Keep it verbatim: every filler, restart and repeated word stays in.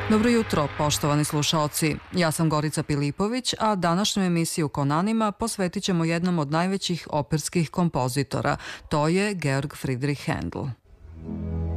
Dobro jutro, poštovani slušaoci. Ja sam Gorica Pilipović, a današnju emisiju Konanima posvetit ćemo jednom od najvećih operskih kompozitora. To je Georg Friedrich Händel.